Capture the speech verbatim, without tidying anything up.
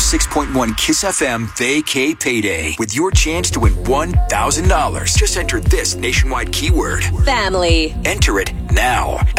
six point one Kiss F M Vacay Payday with your chance to win one thousand dollars. Just enter this nationwide keyword. Family. Enter it now